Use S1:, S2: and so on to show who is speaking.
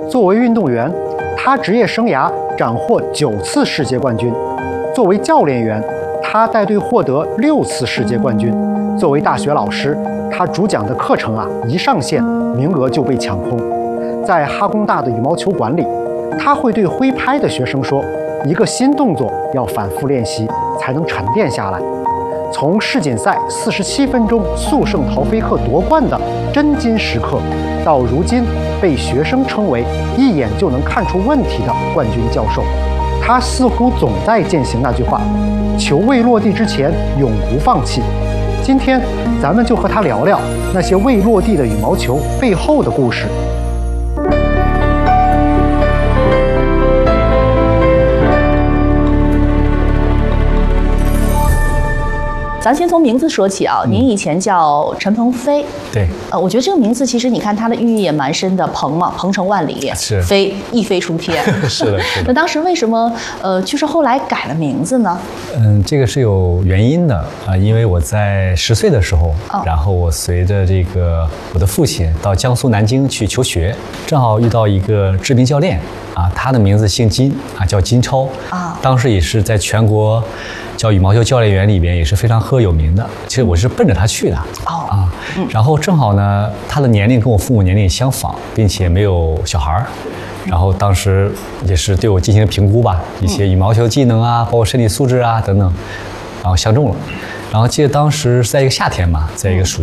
S1: 作为运动员，他职业生涯斩获9次世界冠军；作为教练员，他带队获得6次世界冠军；作为大学老师，他主讲的课程一上线，名额就被抢空。在哈工大的羽毛球馆里，他会对挥拍的学生说，一个新动作要反复练习才能沉淀下来。从世锦赛47分钟速胜陶菲克夺冠的真金时刻，到如今被学生称为一眼就能看出问题的冠军教授，他似乎总在践行那句话：球未落地之前永不放弃。今天咱们就和他聊聊那些未落地的羽毛球背后的故事。
S2: 咱先从名字说起啊，您以前叫陈鹏飞，
S3: 对，
S2: 我觉得这个名字其实你看它的寓意也蛮深的，鹏嘛，鹏程万里，
S3: 是
S2: 飞一飞冲天，
S3: 是的，是的。
S2: 那当时为什么就是后来改了名字呢？
S3: 这个是有原因的啊，因为我在10岁的时候，然后我随着我的父亲到江苏南京去求学，正好遇到一个知名教练啊，他的名字姓金啊，叫金超啊，当时也是在全国教羽毛球教练员里边也是非常赫有名的。其实我是奔着他去的然后正好呢，他的年龄跟我父母年龄相仿，并且没有小孩儿。然后当时也是对我进行评估吧，一些羽毛球技能啊，包括身体素质啊等等，然后相中了。然后记得当时是在一个夏天嘛，在一个暑